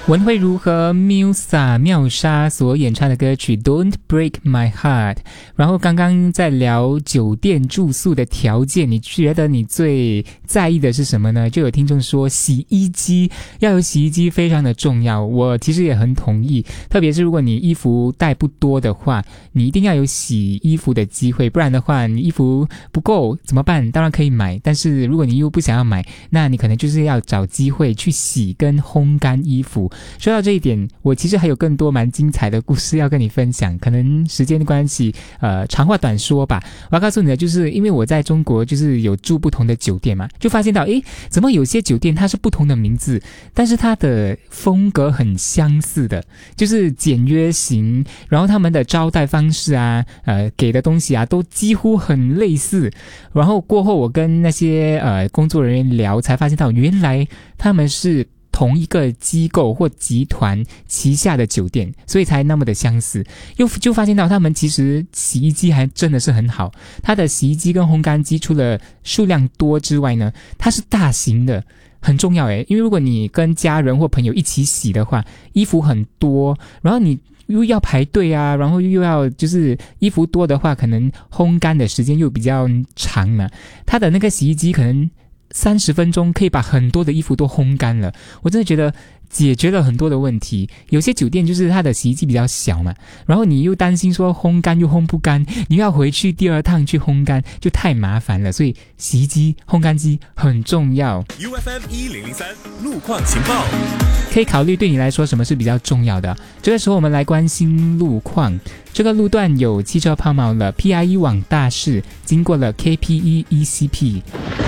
文慧如和 Musa 妙莎所演唱的歌曲 Don't Break My Heart。 然后刚刚在聊酒店住宿的条件，你觉得你最在意的是什么呢？就有听众说洗衣机，要有洗衣机非常的重要，我其实也很同意，特别是如果你衣服带不多的话，你一定要有洗衣服的机会，不然的话你衣服不够怎么办？当然可以买，但是如果你又不想要买，那你可能就是要找机会去洗跟烘干衣服。说到这一点，我其实还有更多蛮精彩的故事要跟你分享，可能时间的关系长话短说吧。我要告诉你的就是因为我在中国就是有住不同的酒店嘛，就发现到怎么有些酒店它是不同的名字，但是它的风格很相似的，就是简约型，然后他们的招待方式啊给的东西啊都几乎很类似。然后过后我跟那些工作人员聊，才发现到原来他们是同一个机构或集团旗下的酒店，所以才那么的相似。又就发现到他们其实洗衣机还真的是很好，它的洗衣机跟烘干机除了数量多之外呢，它是大型的，很重要因为如果你跟家人或朋友一起洗的话，衣服很多，然后你又要排队啊，然后又要就是衣服多的话，可能烘干的时间又比较长嘛，它的那个洗衣机可能30分钟可以把很多的衣服都烘干了，我真的觉得解决了很多的问题。有些酒店就是它的洗衣机比较小嘛，然后你又担心说烘干又烘不干，你又要回去第二趟去烘干，就太麻烦了，所以洗衣机、烘干机很重要。 UFM1003 路况情报， 可以考虑对你来说什么是比较重要的。这个时候我们来关心路况。这个路段有汽车抛锚了， PIE 往大市经过了 KPE ECP。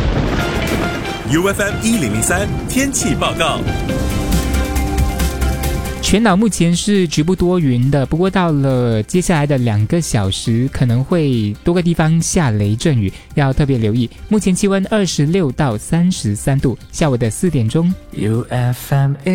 UFM1003 天气报告。 全岛目前是局部多云的，不过到了接下来的2个小时可能会多个地方下雷阵雨，要特别留意。目前气温26到33度，下午的4点钟。 UFM